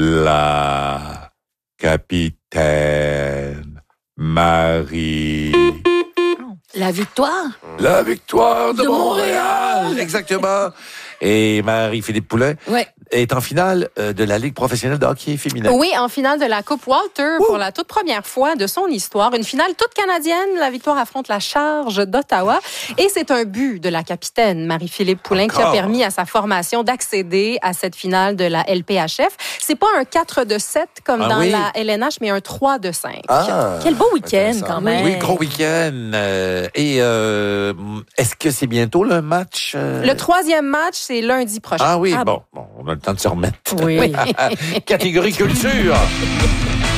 la capitaine Marie. La victoire? La victoire de De Montréal! Exactement. Et Marie-Philippe Poulin Ouais. est en finale de la Ligue professionnelle de hockey féminin. Oui, en finale de la Coupe Walter pour la toute première fois de son histoire. Une finale toute canadienne. La victoire affronte la Charge d'Ottawa. Et c'est un but de la capitaine Marie-Philippe Poulin qui a permis à sa formation d'accéder à cette finale de la LPHF. C'est pas un 4-7 comme dans la LNH, mais un 3-5. Quel beau week-end quand même. Oui, gros week-end. Est-ce que c'est bientôt le match? Le troisième match, c'est lundi prochain. Ah oui, bon, on a le temps de se remettre. Oui. Catégorie culture.